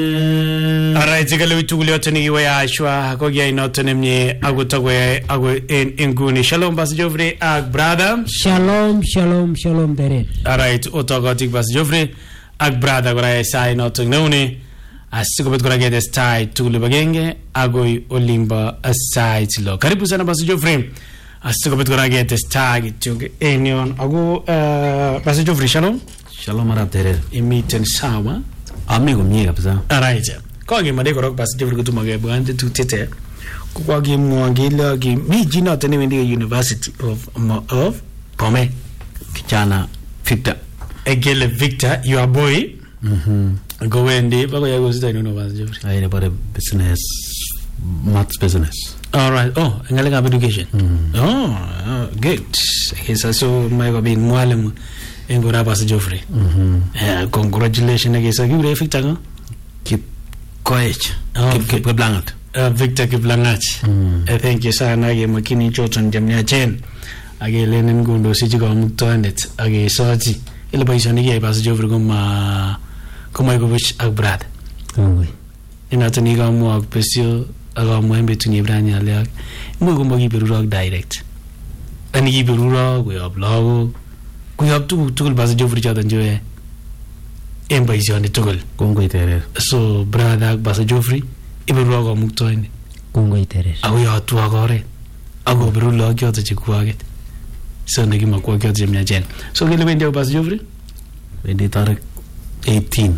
Alright, zikale wituguli otani iwe ashwa kogia inotone mnye agutagwe inguni. Shalom Pastor Geoffrey ag brother. Shalom dere. Alright, otogotik Pastor Geoffrey ag brother gora sai inotone neune. Asikobet gora get style tuguli bagenge agoi olimba asai tilo. Karibu sana Pastor Geoffrey. Asikobet gora get style tuge enion ago Pastor Geoffrey shalom. Shalom arab dere. Imiten sawa. Ami gumye kabisa. Alright. Kogi made korok Pastor Geoffrey kutumage bwande tutete. Kogi mwangila gi mi jina tene wendi University of Pome. Kijana Victor. Egele Victor, your boy. Go wendi bako ya go sita no Pastor Geoffrey. Aine bare business, maths business. Alright. Oh, ngale ka education. Oh, good. Kisa so mai go bin mwalimu engora Pastor Geoffrey. Congratulations agesa gi Victor. Keep Koech. Keep Blangat. Victor Kiplangat. Thank you sana age makini choton jamnya chen. Age lenen gundo sijigo muktonet age soti. Ile paisoni gi Pastor Geoffrey kuma ego wich agbrad. Inatani ga mo agpesio aga mo embe tuni branya leak. Mo go magi berurok direct. Ani gi berurok we upload. Ku yap tu Pastor Geoffrey choton joe. Embaisioni tugul Kongo iterer. So brother Pastor Geoffrey ibero go muktoini Kongo iterer. Awu ya tu agore ago bero lo kyoto chikwaget so negi makwa kyoto jemnya jen so gele bende Pastor Geoffrey Wendi tarik 18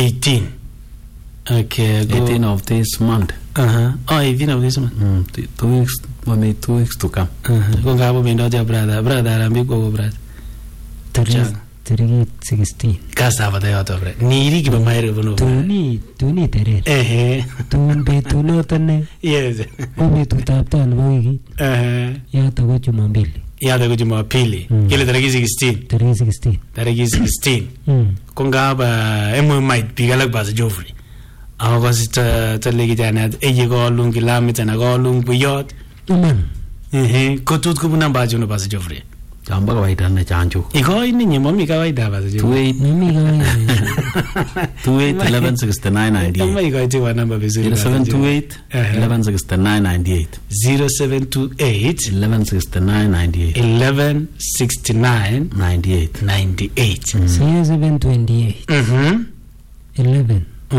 okay 18 of this month. 18 of this month 2 weeks, only 2 weeks to come. Go ngabo bendo ja brother ambi go brother Turi 16. Kasa bata yoto bre niri kiba maire bono Tuni tere. Tun betu notane. Yes. Obe tutaptan wiki. Yato go Jumapili. Kile tariki 16. Tariki 16. Kongaba emo might bigalak Pastor Geoffrey. Ago sita talegi jana eje go lung kilometer na go lung buyot. Ko tut ko buna ba juno Pastor Geoffrey. Jamba kawaida na chanjo. Iko ini nyemo mi kawaida Pastor Geoffrey. 28116998. Kama iko iti wa namba vizuri. 0728116998. 0728 116998. 116998. 728. 11.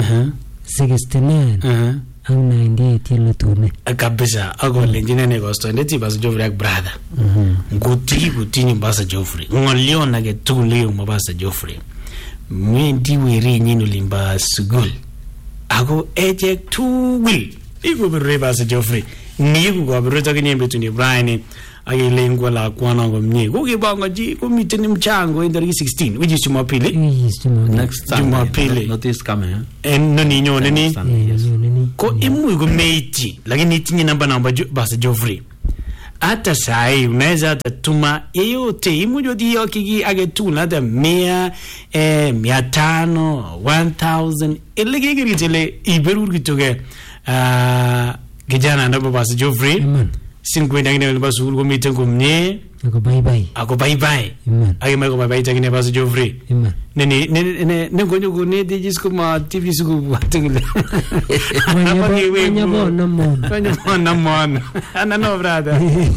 69. Ang 98 yelo tume. Kabisa ago lenjine ne gosto ndeti Pastor Geoffrey ak brother. Guti ni Pastor Geoffrey. Ngoliona ke tulio mo Pastor Geoffrey. Mwendi weri nyino limba sugul. Ago ejek tuwil. Iko bere Pastor Geoffrey. Niku go bere to kinyembe tuni Brian. Age lengwa la kwana go mnye. Go ke banga ji ko miteni mchango in 16 which is Jumapili. Next time. Jumapili. Not this coming. No ni nyone ni. Ko imu go meiti lakini tinyi namba Pastor Geoffrey. Hata sai unaweza hata tuma yeyote imujo dio kiki agetuna hata 100 500 1000 ile kiki tele iberu kitoke kijana ndo Pastor Geoffrey sinkwenda ngine basu ko mitengo mnye ako bye bye age meko bye bye tagine Pastor Geoffrey nene ngonyo ko ne dijisko ma TV suku watengile Namon ana no brother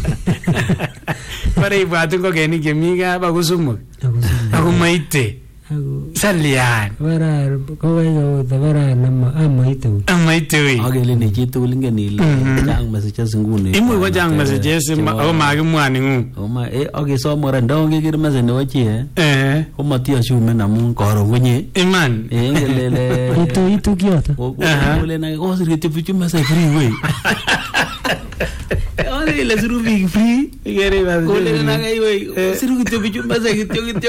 pare ibatungo geni gemiga bagusumo ako maite Salian. Wara kawai da wara nama amaite we. Agele ne jitu linge ni jang messages ngune. Imu ko jang messages o magi mwani ngu. O ma age so mora ndonge gir message no chi o ma ti ashume na mun koro ngunye. Iman. Ngelele. Itu kiota. O ole na ko sir te pichu message free we. Ole le suru big free. Gere ba. Ole na ga we suru te pichu message tyo.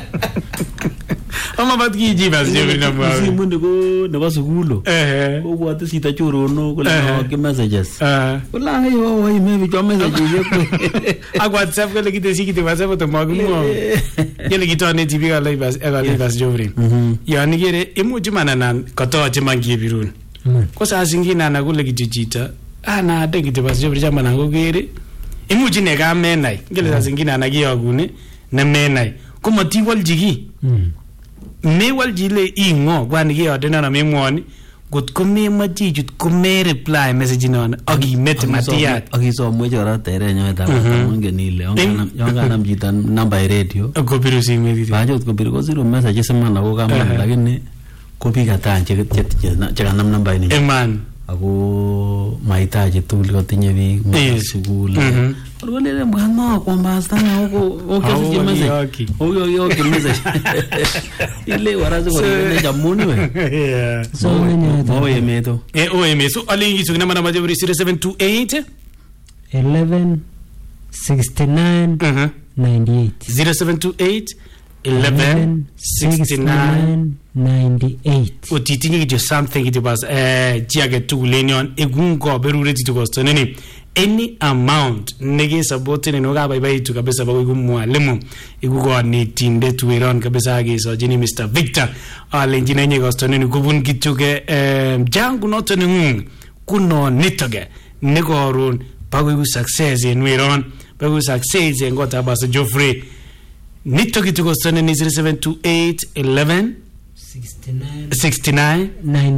Ama batki jiba sije na ba. Si mundu ko na basugulo. Ko watu sita choro no ko la ke messages. Ko la yo wa me bi messages ko. A WhatsApp ko legi te sikite WhatsApp to magumo. Yele gito ne TV ga live Pastor Geoffrey. Ya ni gere imuji manana koto chimangi birun. Ko sa singina na ko legi jita. Ana de gite Pastor Geoffrey chama nango gere. Imuji ne ga menai. Ngele sa singina na giyo gune na menai. Ko mati wal jigi. Me wal jile ingo kwani ge odena na memwoni got come machijut come reply message non agi met matiat agi so moje ora tere nyoeta mongen ile yonga nam jita number radio ko biru sime bajot ko biru ko zero message semana ko kama lakini ko biga tan che kanam number ni eman ako mahitaji tugul kotinye biik sukul orwelele mwana kwamba stana huko okay message okay message ile warazi kwa ile jamuni we so oye meto oye so alingi tukina mana majaburi 0728 11 69 98 0728 11 69 98 otitinyi jo something it was jiage tugulenion egungo berureti tukostoneni any amount nege support ne noga bye tu kabisa bago mwalimu igugo ni tinde tuiron kabisa agiso jini Mr Victor alenjina nye kostoneni kubun kituke jangu notenung kuno nitoge negorun bago success enwiron bago success ngota basa Geoffrey nitoge tukostoneni 0728 11 69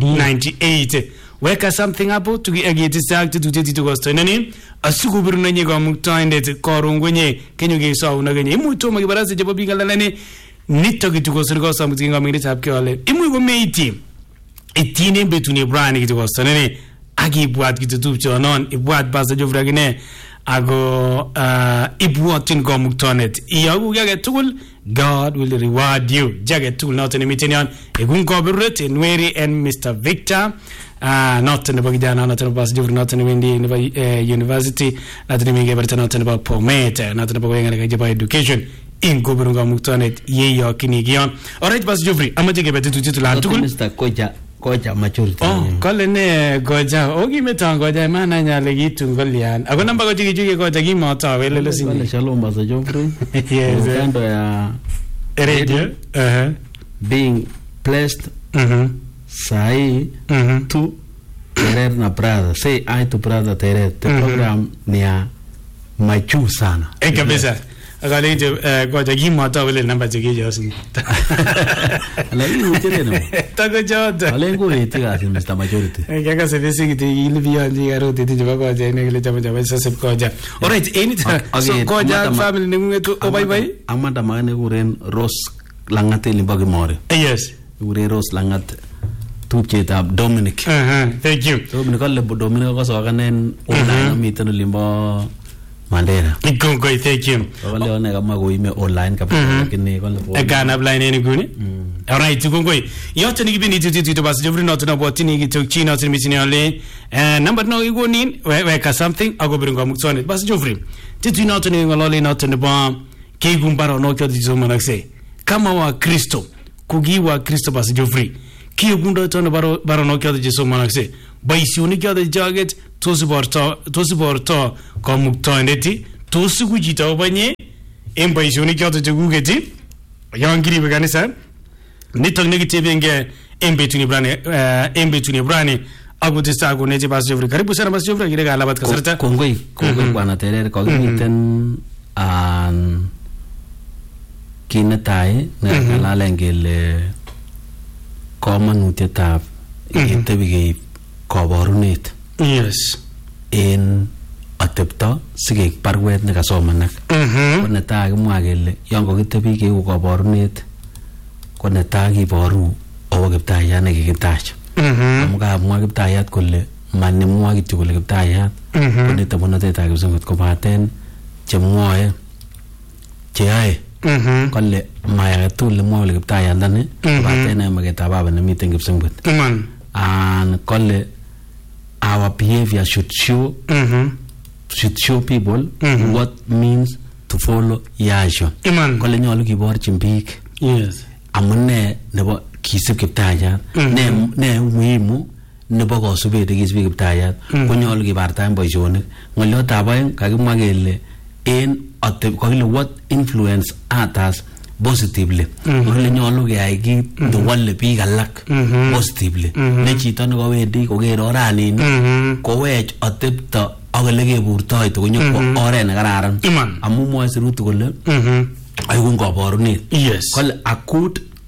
98 weka something hapo tugiageti sakti tuteti tukostonani asukubiru nanye kwa muktainde korongwenye kenyo geso unagenye imuto magibarase jabo bingalalane nitoki tukosiriko samtinga mingiri tapke wale imu go meiti etine betuni brani kitukostonani agi bwat kitutupcho non ibwat basa jofragine ago ibwatin go muktanet iyagu gage tugul God will reward you. Jaget tool not in the meeting on Egun Goberut in Weri and Mr. Victor. Not in the Bagdana, not in the Basjur, not in the university, not in the Megaberta, not in about Pomate, not in the Boeing education. In Goberunga Muktonet, ye your Kinigion. All right, Basjufri, I'm going to get to Mr. Koja maturity. Oh, kolene goja. Ogi metan goja mana nyale gitu ngolian. Ako namba goji goja gimota welele sini. Wale shalom basa Geoffrey. Yes. Kando ya radio. Being blessed. Sai to Terer na Prada. Say I to Prada Terer. The program niya machu sana. Kabisa. Akalije goja gimota wele namba jigi josi. Alai utile no. Tako jota. Alengo itiga sin Mr. Majority. Kaka se desi kiti ilivia ngaro tete jaba goja ngele jaba sase goja. All right, anytime. So goja family ningu to bye. Amanda magane guren Rose Langate limbagi more. Yes. Guren Rose Langat tupchetab Dominic. Thank you. Dominic alle Dominic ko so kanen online meeting limbo Mandera. Ikongoi, thank you. Wale one kama go ime online kabisa lakini kole po. Kana online ni guni. Alright, ikongoi. Yote ni kibini tutu basi Geoffrey not na botini kitok china not mitini ole. Number no igo nin weka something ago bringo muksone. Basi Geoffrey. Titu not ni ngolole not ne ba ke gumbaro no kyo dizo manakse. Kama wa Kristo kugiwa Kristo basi Geoffrey. Ki gundo to ne baro no kyo dizo manakse. Baisi uni kyo de jaget tosiborto komuktoindeti tosikujita obanye embaishoni kyoto chegugeti yangiri beganisa nitok negitebenge embetuni brani agutista aguneti basi Geoffrey karibu sana basi Geoffrey kirega alabat kasarta kongoi bwana Terer ko giten an kinetai ngalalengele komanutietab itebige koborunet. Yes. In atepto sigek parwet ne kasomanak. Ko netai kimwa kele yon kokitebi keu koborunet ko netai kiboru obo kiptayat ne kikitach. Amu kamwa kiptayat kole manimwa kityo kole kiptayat ko netabonotetab kipsengwet kobaten chemwoe cheyae kole maya tugul mwoe kole kiptayandani kobaten ay magetab baba nemiten kipsengwet. And kole our behavior should show people what means to follow Yahshua. Kole nyolu kiborchin biik. Yes. Amune nebo kisib kiptayat. Ne muhimu nebo kosubet kisib kiptayat. Ko nyolu kibartaen boisionik. Ngolyotab aeng kakimwa kele en kakile what influence others positively. Kole nyolu keyai kit newole biik alak positively. Ne chito nekawendi koker oranin kowech atepto ak ole keburtoi to konyoko oret ne kararan. Amu mwoe sirutik kole aigun kaborunet. Yes. Kole akut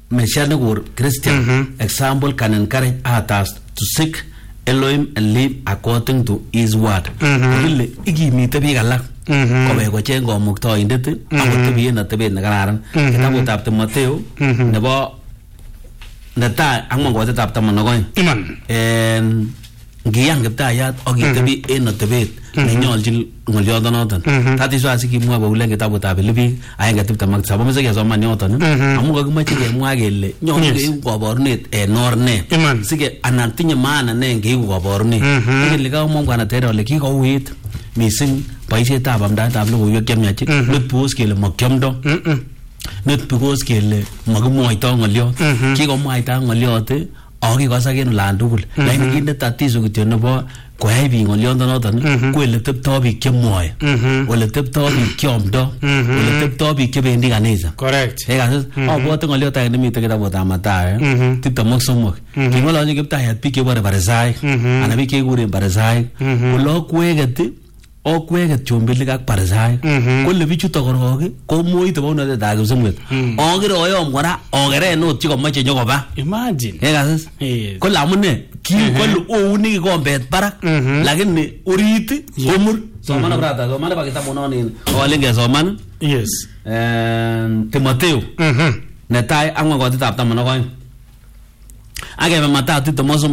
Messianic or Christian example can encourage others to seek Elohim and live according to his word. Ile igimite biik alak kobe ko cheng komuktoindet akotebie na tebet ne kararan. Kitabutab Timotheo nebo netai angwan kotetab 12. Iman. Ngiyang kiptayat akitebi en atebet nenyolchin ngolyodonoton. That is why sikimwa Paul en kitabutab Filipi 1:27 amoche kesoman yoton amu kakimoche kemwa kele nyolu keibu kaborunet en or ne sike anan tinye maana ne ngeibu kaborunet. Ngele kamwa Bwana Tere ole kikouit mising boisietab amdaetab logoiwek chemiach not because kele makiamdo not because kele makimwoito ngolyot kikomwaita ngolyot akikosak en olan tugul lakini kinde tatizo kityo nebo koyai biik ngolyondonoton ko ele teptoi biik chemwoe ole teptoi biik cheomdo ole teptoi biik chebendi kanisa correct abwote ngolyot age nemiten kitabutab Mathayo 23 king'ololchi kiptayat biik chebore Farisaik anan biik chekikuren Farisaik kole okweket chombilik ak Farisaik kole bichuto korok ko moite baunatetab kipsengwet okere oyom kora okeren ot chekomoche nyokoba imagine kasis kole amune kikole ouni kikombet barak lakini orit komur somana brata somana pa kitabu nonin olen kesoman yes Timotheo netai angwan kotetab 12 akebe Mathayo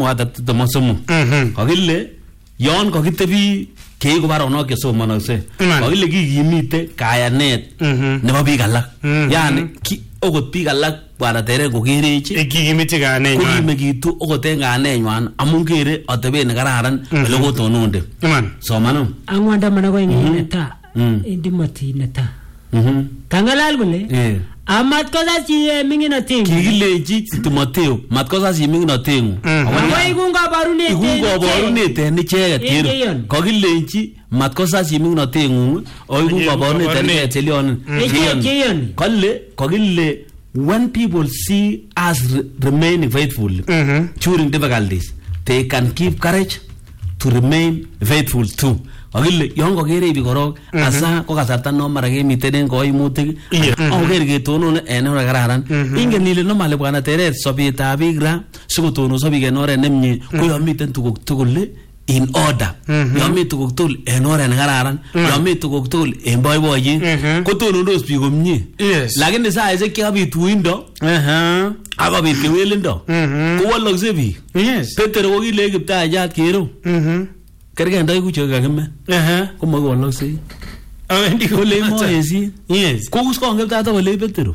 23 kakile yon kakitebi kei ko baronok chesomanokse kakile kikimite kayanet nebo biik alak yani okot biik alak Bwana Tere kokerechi kikimite kayanet kokimekitu okot en kayanenywan amun kere atebet nekararan ole kotononde somano angwan 12 neta Timothy neta kangalal kole amat kosa chi minginotengu kikilechi Timotheo mat kosa chi minginotengu awai kungoborunet en icheket kero kakilechi mat kosa chi minginotengu oiku kaborunet en icheket chelionin kakile when people see us remaining faithful during difficulties they can keep courage to remain faithful too. Akile yon kokere biik korok asa ko kasarta no mara kemiten en koimutik akoker ketonon en oret kararan ingen ile normally Bwana Tere sobetab biik ra sikotonoso biik en oret nemie ko yon miten tuguk tugul in order yon miten tuguk tugul en oret nekararan yon miten tuguk tugul en boiboiyet kotonondos biik komie lakini saisiek chekabit uindo akobit kewelindo kowolokse biik Petero kokile kiptayat kero kerge ndai kucho kakime komokowoloksei awendi kole moesi kokus kongeptata kole Petero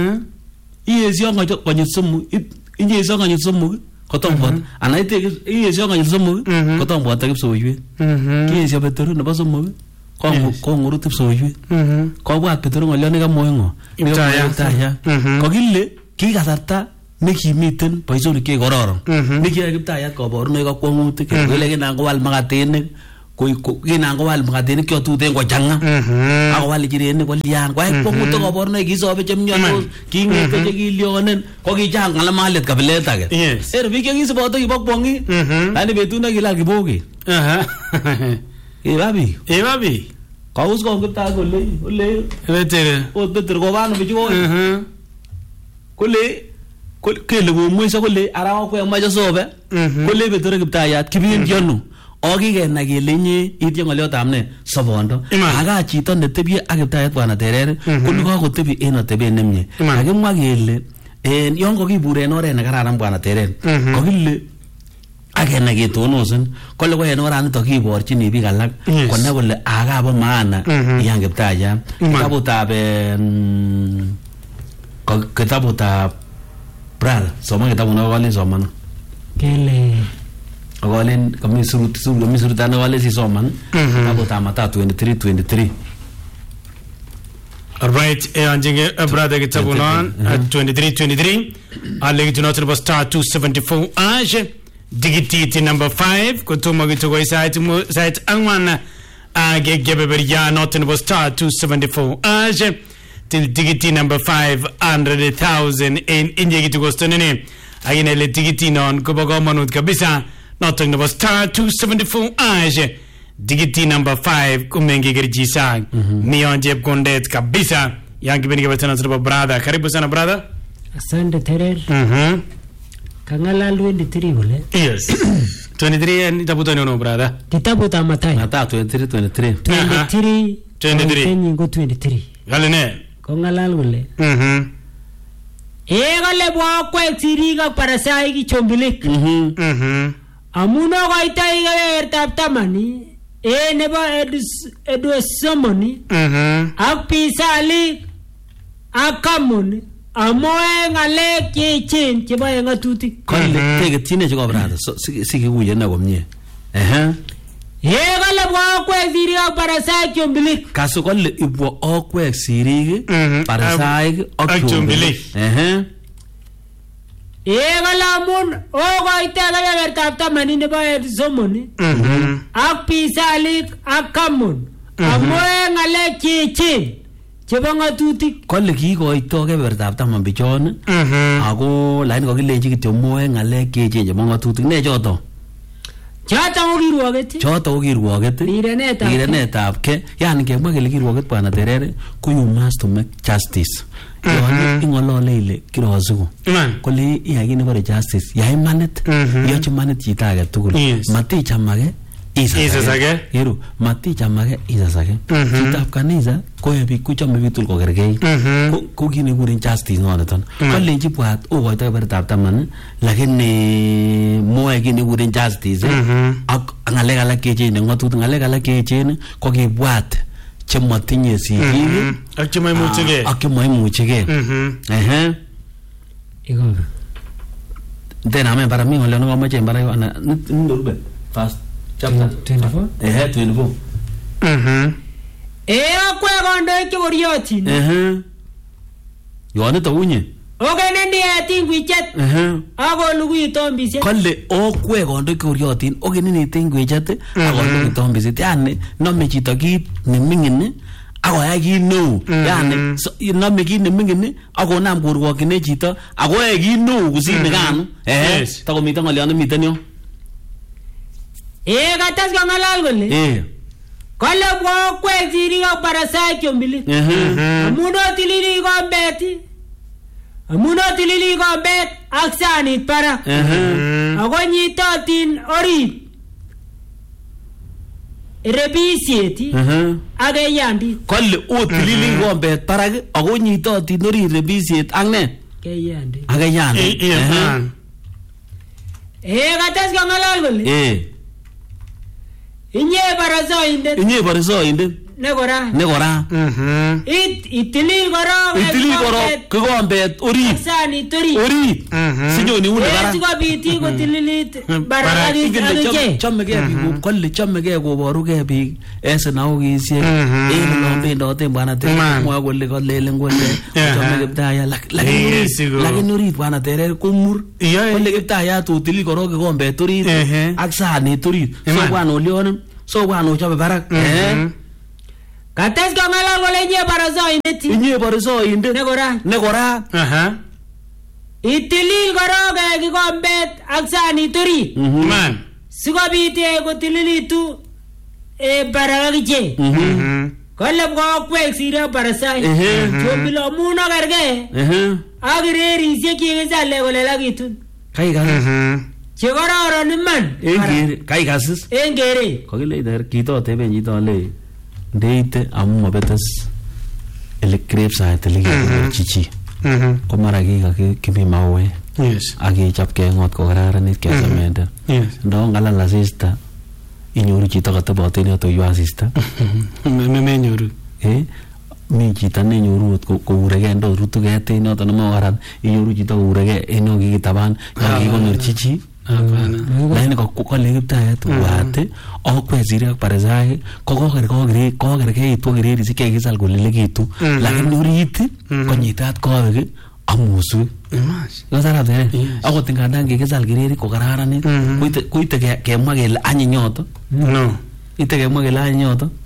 iyesio konyit somok inyesio konyit somok kotombot anaite iyesio konyit somok kotombot kipsoiywet kiyesio Petero nebo somok kongurut kipsoiywet kobwat Petero ngolion nekamwoingo nekaptaya kokile kikasarta nekimiten boisionik chekororon nekiyai kiptayat kaborunoik ak kwongutik kele kinan kowal makatinik kinan kowal makatinik chotuten kochanga akowal njirenik kolian kwai kwongutik kaborunoik kisobe chemiondos kingete chekilionen kokichang ngala malet kabilet age biik chekisiboto kibo kwongi lakini betut nekilal kiboket iba biik kaus kongiptayat kole Petero kobano bichu kole kele komwesa kole arawa kwe majo sobe kole Petero kiptayat kibendi ano okikenai kele inye itinye ngolyotab ne sobondo aka chito netebie ak kiptayat Bwana Tere kole kakotebi en atebet nemie akimwa kele en yon kokibur en oret nekararan Bwana Tere kokile akenai ketonosen kole ko en oranito kiborchini biik alak konai kole akabo maana yan kiptayat kitabutab brother soma kitabu na wale somana kele wale kami surut ana wale si soman kitabutab Mathayo 23:23 alright anjinge brother kitabu na 23:23 alegi tunato ba star 274 age digititi number 5 kutuma kitoko site angwana agegebe not in star 274 age till digiti number 500,000 in inje kitu kostonene agine le digiti non kubo komonut kabisa noto nebo star 274 age digiti number 5 kumenge gerjisa mionje kondet kabisa yangi beni kabisa na brother karibu sana brother Asante Terer. Kangalal 23 kole. Yes. 23 ni tabuta ni brother. Kitabuta Mathayo. Mathayo 23. 23. Kenyi ngo 23. Gale ne. Kongalal kole. Kole bwa kwek sirik ak parasai ki chombilik. Amuno koitoi kebebertab tamani nebo edusomoni ak pisalik ak kamoni amoe ngalek cheechen chebo ngatutik. Kole teketyine cheko brother sikikuye na komie. Kole bwa okwek sirik ak parasai chombilik. Kaso kole ibwa okwek sirik parasai ak chombilik. Kole amun okoitoi kebebertab tamani nebo edusomoni ak pisalik ak kamon amoe ngalek cheechen chebo ngatutik. Kole kikoito kebebertab taman bichon ako lakini kokilenji kityo moe ngalek cheechen chebo ngatutik. Ne choto? Choto ko kirwoget. Rirenetab ke. Yani kemwa kele kirwoget bwana Terere ko you must to make justice. Yon ingolole ile kirosiku. Kole iya kit nebore justice. Yai manit. Yoche manit chito age tugul. Matichamage isasage. Yeru matichamage isasage. Chitab kanisa koe biik kuchome biik tugul kokergeit. Ko kit nekikuren justice noton. Kolenji bwat okoito kebebertab taman lakini moe kit nekikuren justice ak ngalek alak cheechen en ngatutik. Ngalek alak cheechen ko kibwat chematinye sirik ak chemaimuchige. Iko. Tena ame para mimi wale wanamache mbara ana ndorube fast chapter 24. 24. Akwe kondoik chekoriotin. Yoane to unye. Okene ndiye tingwichet. Akolugui tombisiet. Kole okwe kondoik chekoriotin okene ni tingwichet akolugui tombisiet. Yani nome chito kit nemingin akoyai kit neo. Yani nome kit nemingin akonam korwokyine chito akoyai kit neo kusir nikano. Takomiten ngolyon miten yo. Katas kongalal kole. Kole bwa kwek sirik ak parasai chombilik. Amun otilili kombet ak sanit barak. Ako nyitotin orit rebisiet ak eyandit. Kole otilili kombet barak ako nyitotin orit rebisiet ak ne? Eyandit. Ak eyandit. Katas kongalal kole. Inye parasoindet. Nekora. Itilil korok kikombet orit. Sanit orit. Sinyoni une barak. Sikobit kotililit barak akiche. Chamegei biik kole chamegei koborugei biik esenaukisyek en olombendoten bwana Terere mwa kole kolelen kole chame Kiptayat lakini orit bwana Terere komur. Kole Kiptayat utilil korok kikombet orit ak sanit orit. So bwana olyon so bwana ochobe barak. Kates kongalal kole inye parasoindet. Nekora. Itilil korok kikombet ak sanit orit. Sikobit kotililitu barak akiche. Kole bwokwek sirik parasai chombil amun okergei ak irerisiek chekisale kolelakitun. Chekororon iman. Kaikasis. En keret. Kokile kitoteben chito le ndeite amu mobetes ele krepsait ele chichi. Ko mara kimi mawe. Yes. Akechop kengot ko kararanit kesemenden. Ndo ngalal asista inyoru chito kateboten yoto yu asista. Menyoru. Mi chito nenyoru kouregei ndo rutu kete noto nemokaran inyoru chito kouregei eno kikitaban kikonyor chichi. Lakini kokole Kiptayat wate okwe sirik ak parasai kokergeitu okererisiek chekikisal kolelekitu lakini orit konyitat kowek ak muswek. Kasarate akot ngandan kikisal kirerik kokararanit koite kemwa kele anyiny yoto. No. Ite kemwa kele anyiny yoto.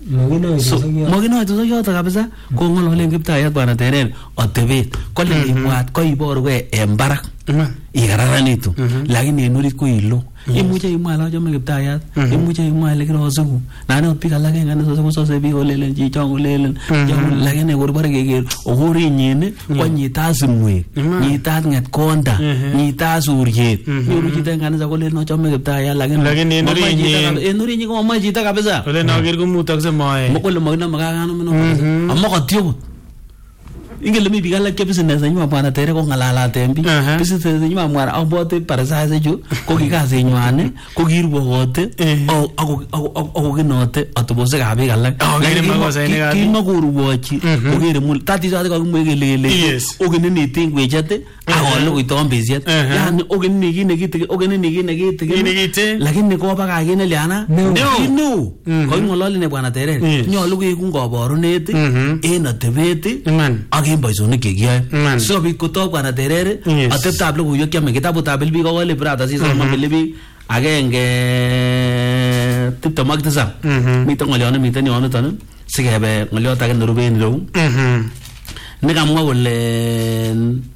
Maginoitu yoto kabisa kong'ololen Kiptayat Bwana Terere atebet kole ibwat ko iborugei en barak ikararanitu lakini en orit ko ilo imuche imwa ile achome Kiptayat imuche imwa ile kirosiku nani ot biik alak en kanisa kosose biik olelen chichon olelen lakini korbore keker okorinyin ko nyitat simwek nyitat ng'etkonda nyitat suriet nyoru chito en kanisa kolelen achome Kiptayat lakini en orinyin komomoe chito kabisa ole naker komutokse moet mokole makinome kakanome amokotyo ingele mi biik alak che business nenywa Bwana Terere ko ng'alalaten biik business nenywa Bwana abwote parisase chu ko kikasenywan ko kirwokote ako kinote atebosiekab biik alak kimakorwochi kokere mul tatisate kakimwe kele okenini tingwechet akole koiton besiet yani okenini kit nekitikin lakini kobakach kit neliana neo kaking'ololene Bwana Terere nyolu keikun kaborunet en atebet ak en boisionik chekiyoe sikobit kotok Bwana Terere ateptab logoiwek kiame kitabutab Bilbik kokole brata sisoman Bilbik 1:27 miten ng'olyot nemiten yoniton sikebe ng'olyot age neruben ireu nekamwa kole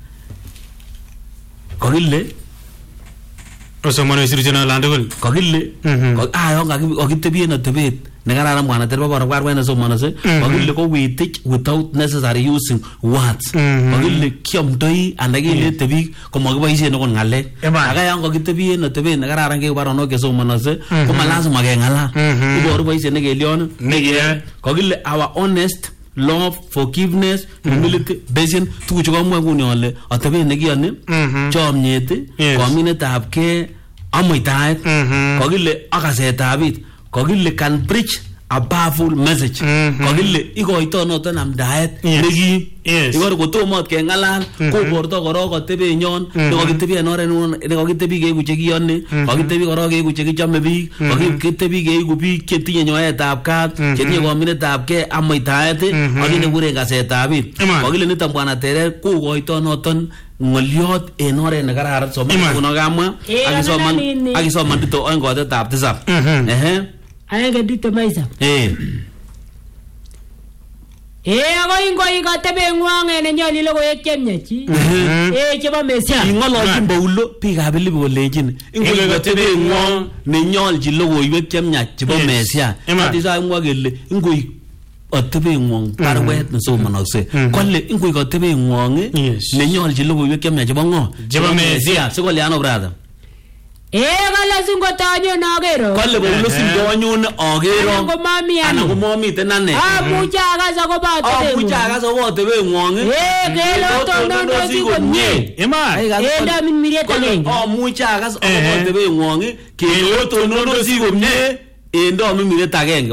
kokile osomoni sirucheno landugul kokile ayon kakitebien atebet nekararan Bwana Terere barbarwet nesomonose kokile ko we teach without necessary using words kokile kiamdoi anda kelete biik komakiboisien okot ng'alek aka yan kakitebien atebet nekararan keu baronok chesomonose komalazima keng'alal iboru boisiet nekelion nekiyoe kokile our honest love, forgiveness, humility, patience, tuguchu komwa nguni ole atebet nekiyoni chomnyet kominetab kei amuitaet kokile akasetab it kokile can preach a powerful message kokile ikoito noton amdaet nekim ikor kotomot keng'alal koborto korok atebenyon nekokitebi en oret nekokitebi keiku chekiyoni kokitebi korok keiku chekichome biik kokitebi keiku biik chetinye nyoetab kat chetinye kominetab kei amuitaet ak nekikuren kasetab it kokile niton Bwana Terere kokoito noton ng'olyot en oret nekararan soman kuno kamwa akisoman dito oeng kotetab tisab aenge dito maisa ako ingoi katebeng'wong en nenyoli logoiwek chemyachi chebo mesia ing'ololchin Paulo biikab Filipi kolenjin ingoi katebeng'wong nenyolchin logoiwek chemyach chebo mesia atisakimwa kele ingoi atebeng'wong barwet nesomonokse kole ingoi katebeng'wong nenyolchin logoiwek chemyach chebo ng'o chebo mesia sikoliano brother kale singotanyon agero kale Paulo singonyone agero anan komamiten ane amuche akas akobo atebeng'wong kele otonondosi komye enda minmiriet agenge amuche akas akobo atebeng'wong kele otonondosi komye enda minmiriet agenge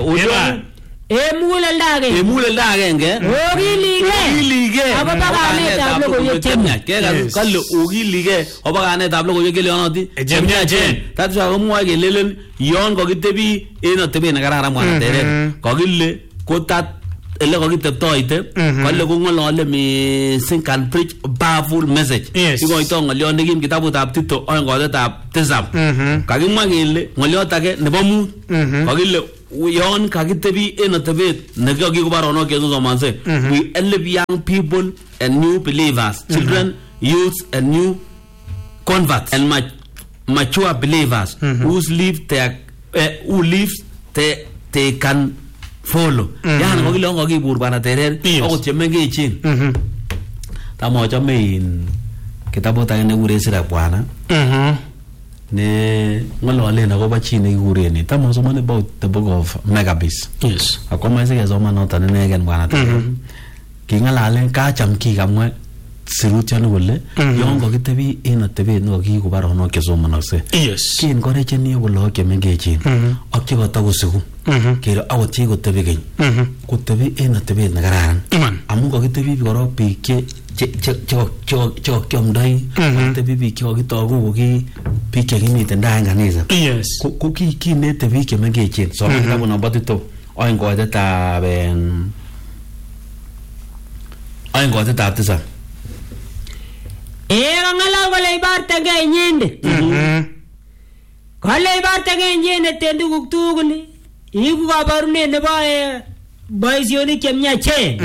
Emulelda agenge okilige akobo kanetab logoiwek chemyach kale okilige akobo kanetab logoiwek chelionoti chemyachen tatuswa komwoe kelelen yon kokitebi en atebet nekararan Bwana Terere kokile kotat ele kokiteptoite kole kong'olole mising can preach powerful message ikoito ng'olyot nekim kitabutab Tito oeng kotetab tisab kakimwa kele ng'olyot age nebo mut kokile yon kakitebi en atebet nekikikobaronok chesosomonse we help young people and new believers children youths and new converts and mature believers who live they can follow yani kokile kokibur Bwana Terere akot chemengechen tamochome in kitabut age nekikuren Sirach Bwana ne ng'ololen akobo chi nekikuren tamosomoni about the book of Maccabees akomoe sikesoman noton inegen Bwana Terere king'alalen kacham kikamwa sirutyoni kole yon kokitebi en atebet nekokiko baronok chesomonokse kin korecheni ko lagok chemengechen ak chekotokosiku kele akot chekikotebi keny kotebi en atebet nekararan amun kokitebi korok biik chekokiomdoi kokitebi biik chekokitoku ko ki biik chekimiten en kanisa ko kinete biik chemengechen soman kitabut nombo Tito oeng kotetab tisab kang'alal kole ibartengei inyendet kole ibartengei inyendet en tuguk tugul iku kabarunet nebo boisionik chemyachen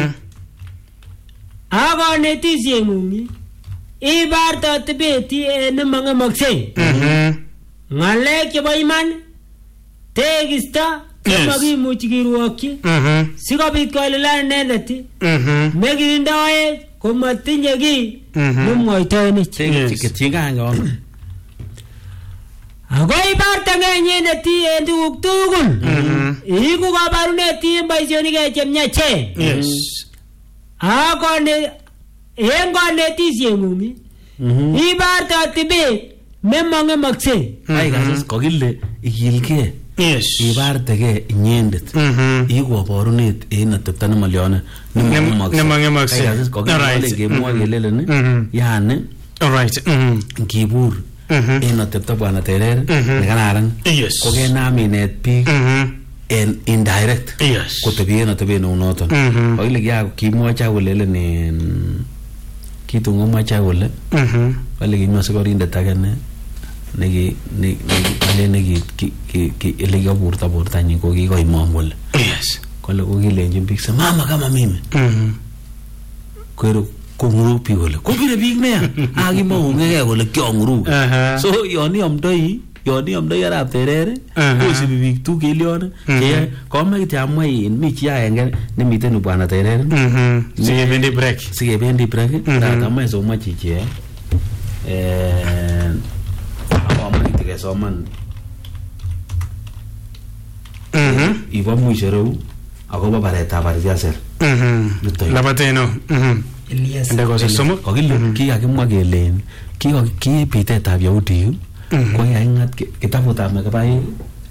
ak kanetisyengung ibarta atebeti nemang'emaksei ng'alek chebo iman tekisto chemakimuchi kirwokyi sikobit koililan inendet mekirindoe komatinye ki nemwoitoenich ako ibarta ng'enyenet en tuguk tugul iku kabarunet en boisionik chemyachen ak en kanetisyengung ibarta atebet nemang'emaksei kokile ikilgei ibartegei inyendet iku kabarunet en atepto nemalyone nemang'emaksei kemwa kelelen yani ngibur en atepto Bwana Terer nekararan kokenam inet biik en indirect kotebi en atebet neu noton kokile kimwocha kolelen en kitun komwacha kole kale kimwa sikorindet age ele kaburta bortanyin ko kikoimong kole kole kokilenjin biik se mama kama mimi kwero kong'uru biik kole kopire biik nea akimong'ung'ekei kole kiong'uru so yon iamdoi Arap Terer kosibi biik tu kelion keyae kome kityo amwa mi chi agenge nemiten Bwana Terer sikebendi break amae somwa chichi amae kesoman ibo mwisho reu akobo baretab Eliaser labateno kokile kikakimwa kelen ki bitetab Yahudi koyaingat kitabutab Mekabaik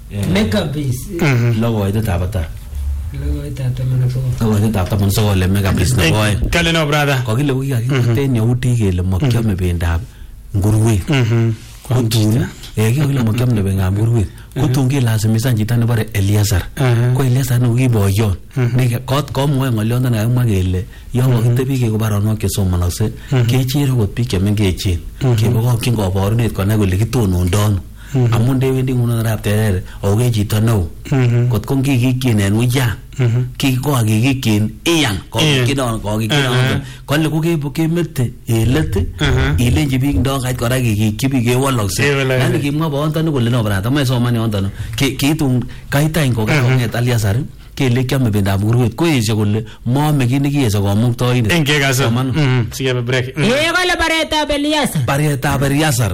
logoitetab ata logoitetab 19 Megabis nebo oeng kale no brother kokile kokikaking'aten Yahudi kele makiame bendab nguruwet kotun kikokile makiame bendab nguruwet kotun kilazimisan chito nebore Eliaser ko Eliaser no kiboyon komwoe ng'olyondon kakimwa kele yon kakitebi keko baronok chesomonokse kechere kot biik chemengechen kebokokyin kaborunet konai kole kitonondon amun ndewendi ngunon Arap Terer oke chito neo kot ko ngikikyin en uyan kokakikikyin iyan kokikyinon kole ko kemete elet ilenji biik ndokait kora kikikyi biik kewolokse yani kimwa boondoni kole no brata amae soman yondono kiitun kaitany kokakong'et Eliaser kele kiame bendab nguruwet koesio kole moome kit nekiesio komuktoindet engekasomanu sikebe break kole baretab Eliaser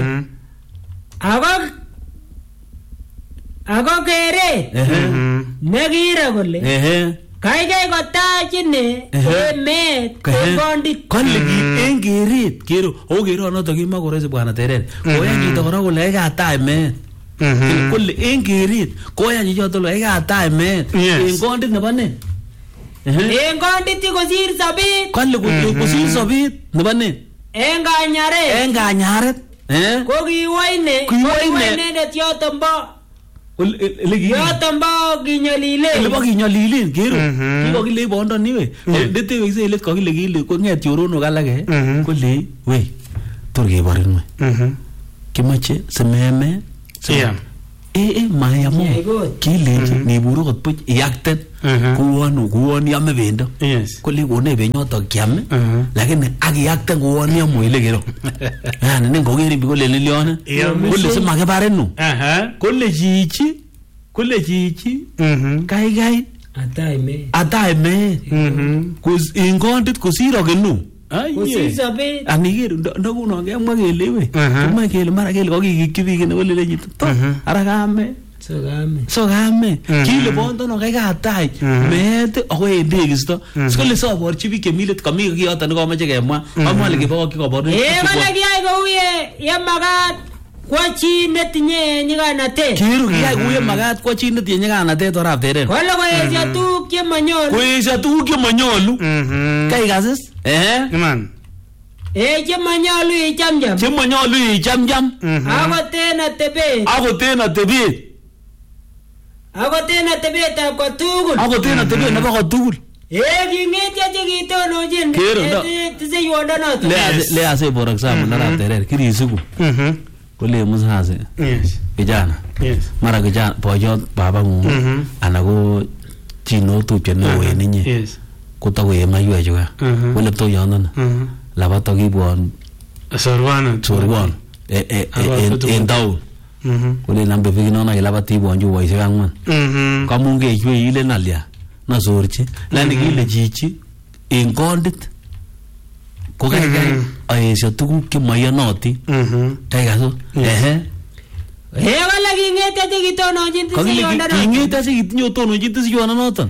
ako keret nekire kole kaikai kotach ine emet kondit kole en keret kero o keronoto kimwa koroisi Bwana Terer koyan chito kora kole katach emet kole en keret koyan chichoto kole katach emet en kondit nebo ne en kondit kosir sobet kole kosir sobet nebo ne en kanyaret ko kiwo inendet yoton bo kinyolilen kero kikokile bondoni we ndetewe iselet kokile kile kong'et choronok alake kole we tor keborin we kimoche simeme mayamo kilenji nibur okot buch iyakten kouon iame bendo kole konech benyotok kiam lakini akiyakten kouon iamo ile kero yani nengokeri biik kole lilione kole simakibarenu kole chichi kaikai ata emet en kondit kosir okenu aniker ndakuno kemwa kele we kemwa kele mara kele kokikikyi biik kole lechi to ara kame so kame kile bondono kakatach meet akoi tekisto sikole soborchi biik chemilet kami kiyoto nekomoche kemwa amwa ale kibokokyi kaborunet kole kiyai kou ye makat kwa chi netinye nyiganatet kiru kiyai kou ye makat kwa chi netinye nyiganatet Arap Terer kole koesio tuguk chemanyolu kaikasis iman chemanyolu ichamjam akoten atebetab kotugul akoten atebet nebo kotugul king'etyo chekitononjin tiseywodonoto lease for example Arap Terer kirisiku kole musase vijana mara kijana boyot babangung ana ko chino tupche neo en inye kotakoe maiwek chuka kole ptoyonono labat akibwon sorwan en town kole nambe bikinon akilabat ibwon chuboisiek ang'wan kamun keichwei ile nalya nasorchi lani kile chichi en kondit ko kaikai aesio tuguk chemaiyonotin kaikaso wala kingete chikitononjin tisiyondonoton kingete chikitinye otononjin tisiyondonoton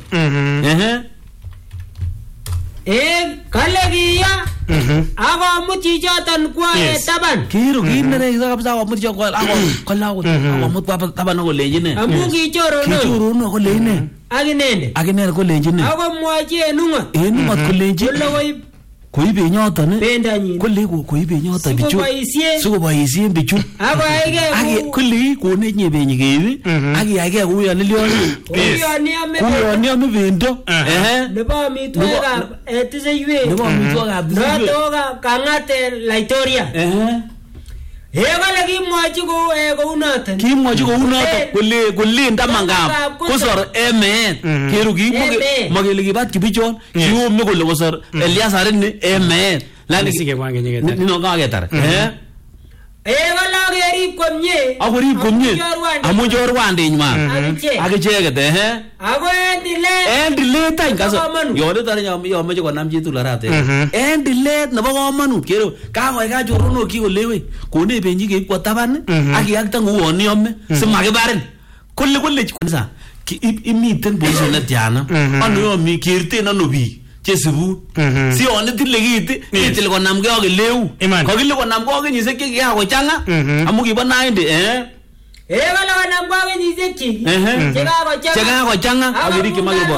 kale kiyo akomut chichoton kwo taban kiru kinerekso kabisa akomut chicho kole akomut taban akolenjin ne amu kichorono kolenjin akinende kolenjin ne akomwochi en ung'ot kolenjin kole koib benyoton bendanyin kole koib benyoton bichu sikoboisien bichu akoaike kole konech nye benyi keib akiyake kuyon lilioni kuyon ame bendo nebo amitwogikab tiseiywek noto kang'ate Laitoriat kole kimwochi kounoton kole ndamangab kosor emeet keru makele kibat kibichon kiume kole kosor Eliasarini emeet nino kaketar kole akorib komye amu chorwandinywan akicheket ako en dilet any kaso yonetar yomeche konam chitugul arate en dilet nebo komonut kero kakoika choronok kikolewe konech benyi keib kwo taban akiyakta ngouon iome simakibarin kole kwanza imiten boisiet netiana ano yomi kerten ano biik chesibu si yon itile kiti itil konamgei ak eleu kakile konamgei ak kenyisiek chekikakochang'a amu kibo 90 kole konamgei ak kenyisiek chik chekakochang'a akirikyi makirbo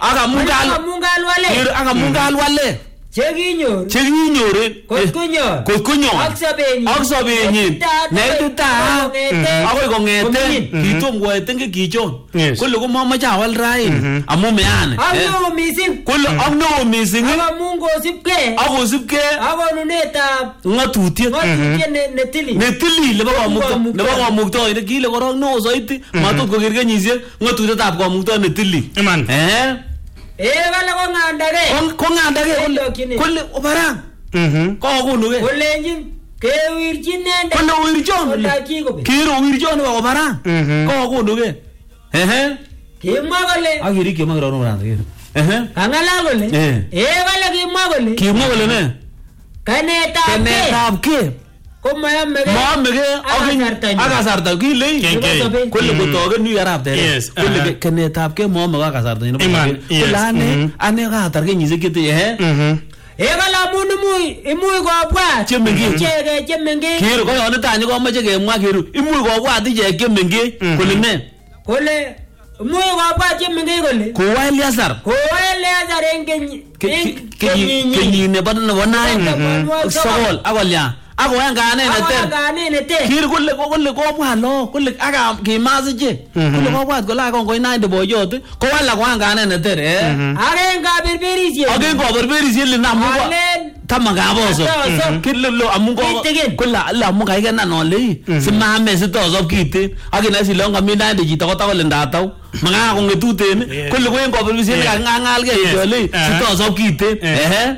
akamungalwale chekinyoren kotkonyor ak sobenyin neititaat akoi kong'ete kitom koetenge kichon kole komamoche awal raini amu meani kole ak neo mising akosipkei akonunetab ng'atutiet netilil nebo kamuktoindet kile korok neo soiti matot koker kenyisiek ng'atutietab kamuktoindet netilil kong'andake kole obarang kakonuke kolenjin kewirchin nende kole wirchon kiro wirchon ko obarang kakonuke kimwa kole akirikyi makironu barang kang'ala kole kimwa kole ne kanetabke komayamegei ak kasarta kilei kole kotoken yu arap teret kole kenetabkei moyamegei ak kasarta nebo kole ane katar kenyisiek chetinye kole amun imuch kobwat icheket chemengech kiru koyonitany komoche kemwa kiru imuch kobwat ichek chemengech kole ne kole imuch kobwat chemengech kole kowa Eliasar en kenyit nebo 9 sokol akolya akoyan kanet neter kir kole kobwat lo kole aka kimasiche kole kobwat kole akon 90 boyot kowala koyan kanet neter aken kaberberisiet linamu tamakaboso kilelo amu kole amu kaikenan ole simame sitosop kiten akina silon kami 90 chito kotakole ndatau makakong'etuten kole koen kaberberisiet nekaking'ang'algei ole sitosop kiten